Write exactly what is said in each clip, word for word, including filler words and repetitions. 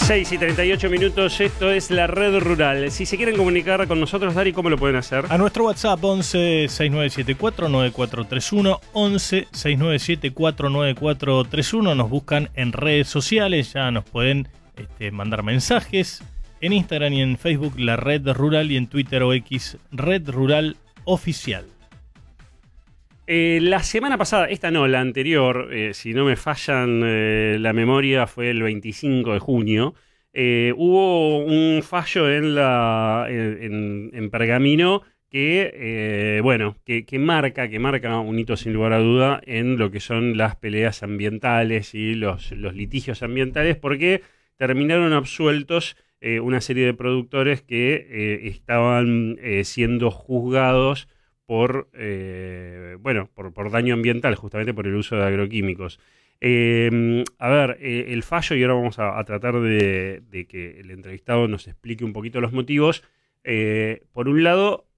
seis y treinta y ocho minutos, esto es La Red Rural. Si se quieren comunicar con nosotros, Dari, ¿cómo lo pueden hacer? A nuestro WhatsApp once sesenta y nueve setenta y cuatro noventa y cuatro treinta y uno, once sesenta y nueve setenta y cuatro noventa y cuatro treinta y uno. Nos buscan en redes sociales, ya nos pueden este, mandar mensajes en Instagram y en Facebook, La Red Rural, y en Twitter o X, Red Rural Oficial. Eh, la semana pasada, esta no, la anterior, eh, si no me fallan eh, la memoria, fue el veinticinco de junio, eh, hubo un fallo en, la, en, en Pergamino que, eh, bueno, que, que marca, que marca un hito sin lugar a duda en lo que son las peleas ambientales y los, los litigios ambientales, porque terminaron absueltos eh, una serie de productores que eh, estaban eh, siendo juzgados por eh, bueno por, por daño ambiental, justamente por el uso de agroquímicos. Eh, a ver, eh, el fallo, y ahora vamos a, a tratar de, de que el entrevistado nos explique un poquito los motivos. Eh, por un lado,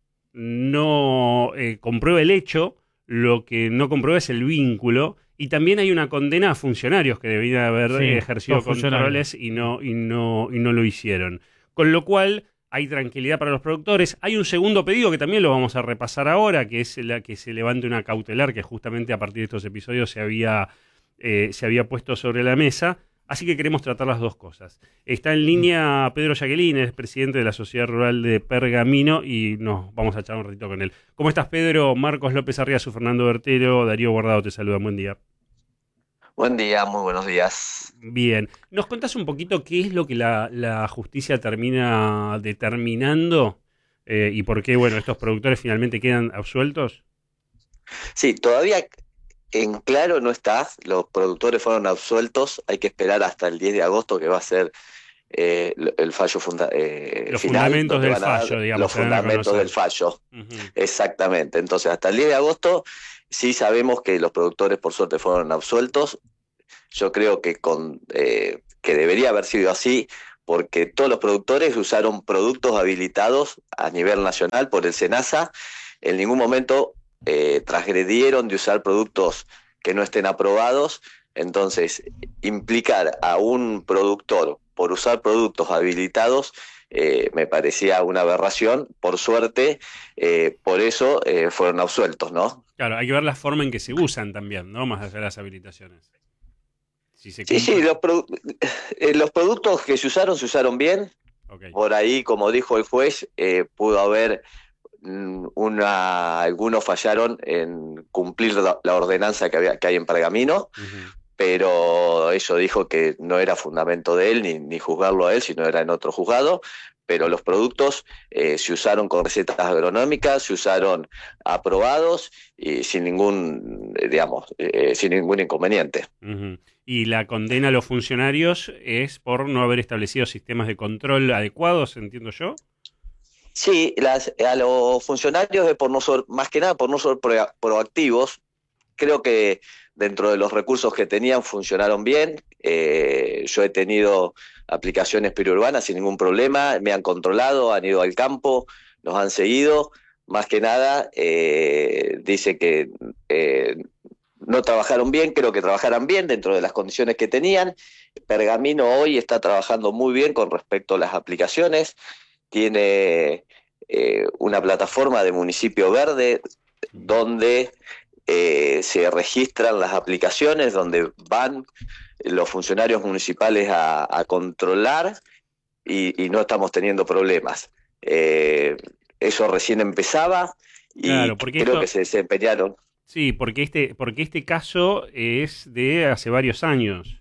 no eh, comprueba el hecho, lo que no comprueba es el vínculo, y también hay una condena a funcionarios que debían haber Sí, ejercido controles y no, y, no, y no lo hicieron. Con lo cual hay tranquilidad para los productores. Hay un segundo pedido que también lo vamos a repasar ahora, que es la que se levante una cautelar, que justamente a partir de estos episodios se había, eh, se había puesto sobre la mesa. Así que queremos tratar las dos cosas. Está en línea Pedro Jacqueline, es presidente de la Sociedad Rural de Pergamino, y nos vamos a echar un ratito con él. ¿Cómo estás, Pedro? Marcos López Arriazu, Fernando Bertero, Darío Guardado te saludan. Buen día. Buen día, muy buenos días. Bien. ¿Nos contás un poquito qué es lo que la, la justicia termina determinando eh, y por qué, bueno, estos productores finalmente quedan absueltos? Sí, todavía en claro no está, los productores fueron absueltos, hay que esperar hasta el diez de agosto, que va a ser eh, el fallo funda eh, los final, fundamentos del van a dar fallo, digamos. los fundamentos del fallo, uh-huh. Exactamente. Entonces, hasta el diez de agosto sí sabemos que los productores, por suerte, fueron absueltos. Yo creo que, con, eh, que debería haber sido así, porque todos los productores usaron productos habilitados a nivel nacional por el SENASA. En ningún momento eh, transgredieron de usar productos que no estén aprobados. Entonces, implicar a un productor por usar productos habilitados eh, me parecía una aberración. Por suerte, eh, por eso eh, fueron absueltos, ¿no? Claro, hay que ver la forma en que se usan también, ¿no? Más allá de las habilitaciones. Si se sí, sí, los, produ eh, los productos que se usaron, se usaron bien. Okay. Por ahí, como dijo el juez, eh, pudo haber una, algunos fallaron en cumplir la, la ordenanza que, había, que hay en Pergamino, uh-huh. Pero eso dijo que no era fundamento de él, ni, ni juzgarlo a él, sino era en otro juzgado. Pero los productos eh, se usaron con recetas agronómicas, se usaron aprobados y sin ningún, digamos, eh, sin ningún inconveniente. Uh-huh. Y la condena a los funcionarios es por no haber establecido sistemas de control adecuados, entiendo yo. Sí, las, a los funcionarios de por no ser, más que nada por no ser pro, proactivos. Creo que dentro de los recursos que tenían funcionaron bien. Eh, yo he tenido aplicaciones periurbanas sin ningún problema, me han controlado, han ido al campo, nos han seguido. Más que nada, eh, dice que eh, no trabajaron bien, creo que trabajaran bien dentro de las condiciones que tenían. Pergamino hoy está trabajando muy bien con respecto a las aplicaciones. Tiene eh, una plataforma de municipio verde donde eh, se registran las aplicaciones, donde van los funcionarios municipales a, a controlar y, y no estamos teniendo problemas. Eh, eso recién empezaba y claro, creo esto, que se desempeñaron. Sí, porque este, porque este caso es de hace varios años.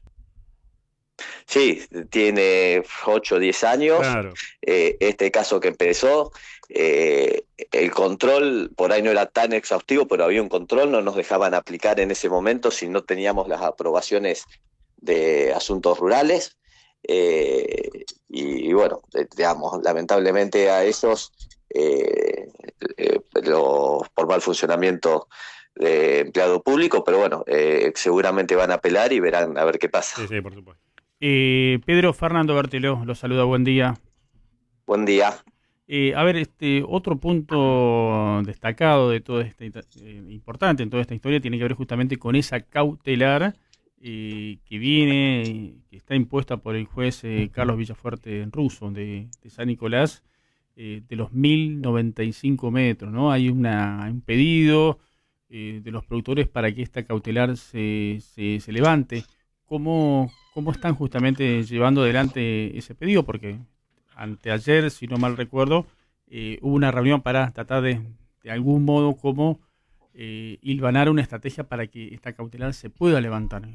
Sí, tiene ocho o diez años, claro. eh, este caso que empezó, eh, el control por ahí no era tan exhaustivo, pero había un control, no nos dejaban aplicar en ese momento si no teníamos las aprobaciones de asuntos rurales, eh, y, y bueno, digamos, lamentablemente a esos, eh, eh, los, por mal funcionamiento de empleado público, pero bueno, eh, seguramente van a apelar y verán a ver qué pasa. Sí, sí, por supuesto. Eh, Pedro, Fernando Bertelo, los saluda, buen día. Buen día. Eh, a ver, este otro punto destacado de todo este eh, importante en toda esta historia tiene que ver justamente con esa cautelar eh, que viene, que está impuesta por el juez eh, Carlos Villafuerte Russo de, de San Nicolás, eh, de los mil noventa y cinco metros, ¿no? Hay una, un pedido eh, de los productores para que esta cautelar se, se, se levante. ¿Cómo, ¿Cómo están justamente llevando adelante ese pedido? Porque anteayer, si no mal recuerdo, eh, hubo una reunión para tratar de, de algún modo, como eh, hilvanar una estrategia para que esta cautelar se pueda levantar.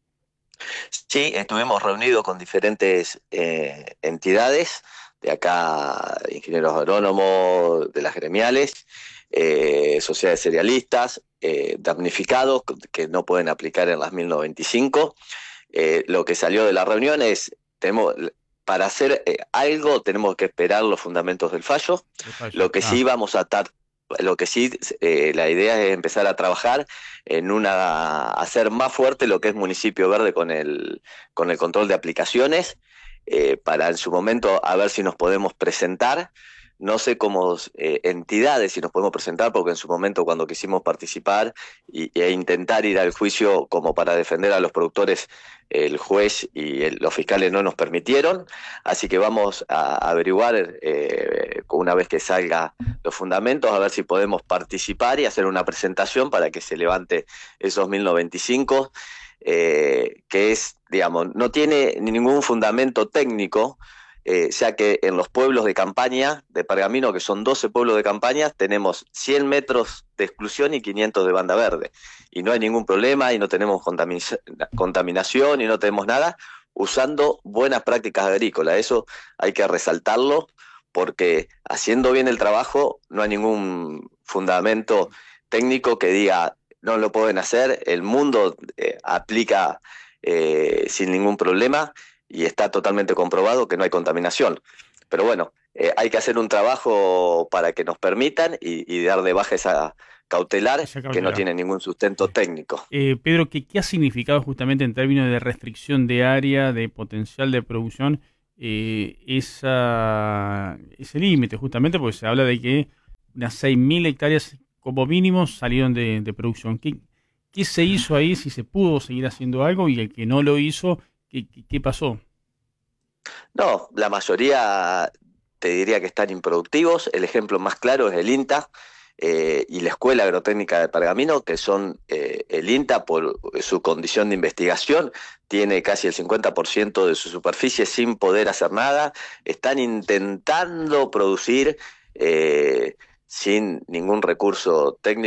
Sí, estuvimos reunidos con diferentes eh, entidades, de acá ingenieros agrónomos, de las gremiales, eh, sociedades cerealistas, eh, damnificados que no pueden aplicar en las mil noventa y cinco. Eh, lo que salió de la reunión es, tenemos, para hacer eh, algo tenemos que esperar los fundamentos del fallo. El fallo. Lo que Ah. sí vamos a estar, lo que sí eh, la idea es empezar a trabajar en una, hacer más fuerte lo que es Municipio Verde con el, con el control de aplicaciones, eh, para en su momento a ver si nos podemos presentar. No sé cómo eh, entidades si nos podemos presentar, porque en su momento cuando quisimos participar y, e intentar ir al juicio como para defender a los productores, el juez y el, los fiscales no nos permitieron. Así que vamos a averiguar eh, una vez que salga los fundamentos, a ver si podemos participar y hacer una presentación para que se levante esos mil noventa y cinco, eh, que es, digamos, no tiene ningún fundamento técnico. Eh, ya que en los pueblos de campaña de Pergamino, que son doce pueblos de campaña, tenemos cien metros de exclusión y quinientos de banda verde. Y no hay ningún problema, y no tenemos contaminación, contaminación y no tenemos nada, usando buenas prácticas agrícolas. Eso hay que resaltarlo, porque haciendo bien el trabajo no hay ningún fundamento técnico que diga no lo pueden hacer. El mundo eh, aplica eh, sin ningún problema, y está totalmente comprobado que no hay contaminación. Pero bueno, eh, hay que hacer un trabajo para que nos permitan y, y dar de baja esa cautelar, Esa cautelar. que no tiene ningún sustento técnico. Eh, Pedro, ¿qué, ¿qué ha significado justamente en términos de restricción de área, de potencial de producción, eh, esa, ese límite? Justamente porque se habla de que unas seis mil hectáreas como mínimo salieron de, de producción. ¿Qué, ¿Qué se hizo ahí? Si se pudo seguir haciendo algo, y el que no lo hizo, ¿qué, qué, qué pasó? No, la mayoría te diría que están improductivos. El ejemplo más claro es el INTA eh, y la Escuela Agrotécnica de Pergamino, que son eh, el INTA, por su condición de investigación, tiene casi el cincuenta por ciento de su superficie sin poder hacer nada. Están intentando producir eh, sin ningún recurso técnico.